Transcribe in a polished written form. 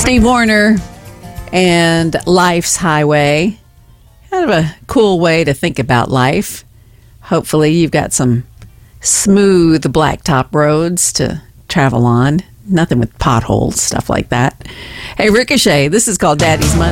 Steve Wariner and Life's Highway. Kind of a cool way to think about life. Hopefully you've got some smooth blacktop roads to travel on. Nothing with potholes, stuff like that. Hey, Ricochet, this is called Daddy's Money.